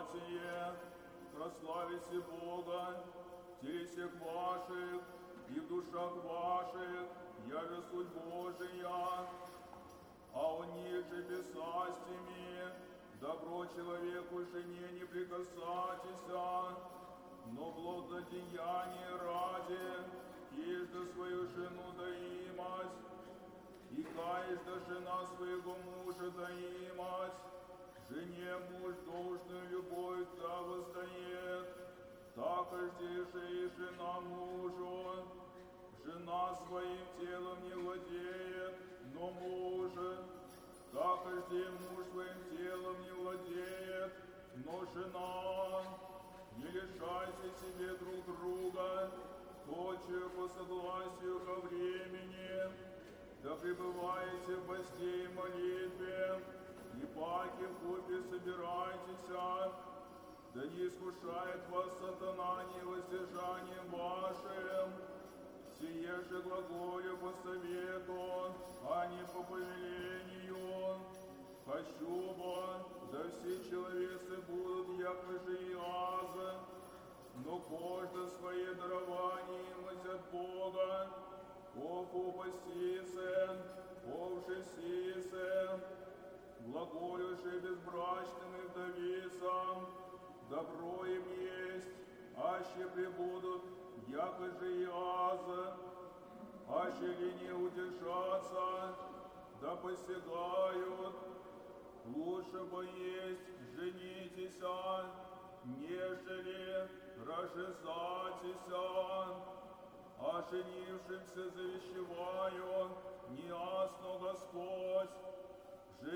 братья, прославите Бога, в телесех ваших и в душах ваших, яже суть Божия, а у них же писастями, добро человеку жене не прикасайтеся, но благодеяние ради, ежда свою жену доимать, и каждая жена своего мужа доимать, жене муж должную любовь да воздает, так же и жена мужу, жена своим телом не владеет, но мужа, так же муж своим телом не владеет, но жена. Не лишайте себе друг друга, точию по согласию ко времени, да пребываете в посте и молитве, и паки вкупе собирайтесь, да не искушает вас сатана невоздержанием вашим, сие же глаголю по совету, а не по повелению. Хочу бы, да все человецы будут, яко же и азы, но каждое свое дарование имать от Бога, оку постице, овши сице, глаголю же безбрачным и вдовицам, добро им есть, аще прибудут, яко же и азы, аще ли не удержаться, да посягают. Лучше бы есть женитесь, нежели рожезатись, а женившимся завещеваю, не ясно Господь,